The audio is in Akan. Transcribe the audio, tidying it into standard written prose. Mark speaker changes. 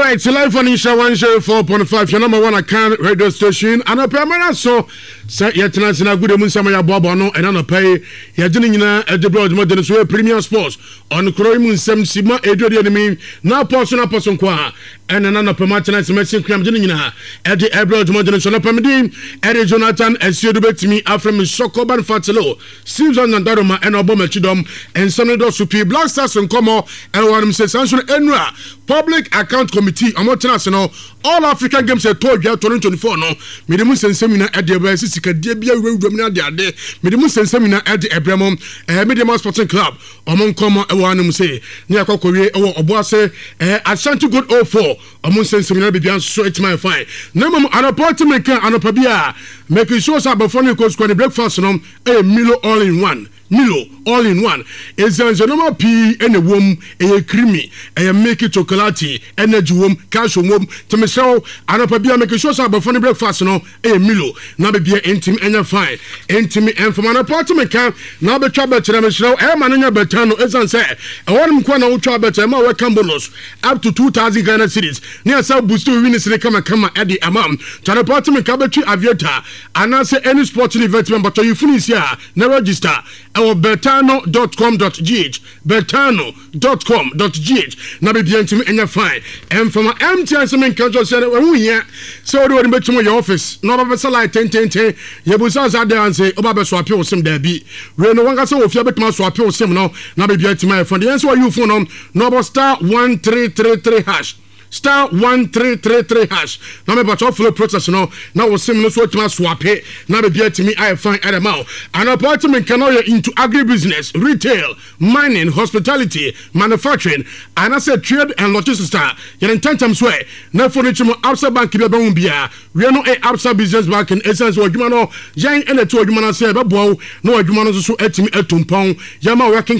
Speaker 1: right, so live on Isha 104.5, your number one account radio station. And a permanent so yet nice and a good moon summer bobono and on a pay Yadinina at the broad modern premium sports on Croymun Sem Sima Edo enemy now person qua and another permanent message cram dinina at the abroad modern son of Pamadine Eddie Jonathan and Siodubet me after Sokoban Fatelo Simpson and Daruma and Obama Chidom and Senator Supi Black Stars and Como and one says Sanson Enra Public Account Committee Amotenasino All African Games at 2024 no Medimus and Seminar at the Sika Debia Rumina de Medimus and Seminar at the Abramo Medium Sporting Club among Como Awanum say near Kokoye or Obuase Ashanti Good 04 among Seminar Bibian Sweat my fine. Number an appointment and a Pabia making sure before you go squad breakfast no a Milo all in one. Milo all in one. Is there a normal pea and a womb, a creamy, a make it chocolate, energy womb, cash womb, to Michelle, and a pabia make a show up before breakfast, no, a Milo, now be a intimate and a fine, intimate and from an apartment camp, now be trouble to Michelle, and Manana Bertano, as I said, a one corner trouble to my welcome bonus up to 2,000 Ghana cities near South Busto, Winnie come at the amount to an apartment cabinetry aviator, and I say any sporting event, but you finish here, no register. Our betano.com.gh betano.com.gh na be bien to me and fine and from MTN some control said we here so do we to your office no be say like 10 you be say there and say oba be swap you sim there be we no one say ofia bet ma swap you sim no na be bien to my phone the answer you phone on no star 1333 hash star 1333 hash. Now me bacho follow process no. Now we sim no so to swap it. Now be here to me I find at amount. An apartment can all into agribusiness, retail, mining, hospitality, manufacturing, and I said trade and logistics. You're in 10 times way. Now for the outside bank be bia. We are no a outside business bank in essence what you know. Yang and the two you man say no you man so etimi etumpon. Yama working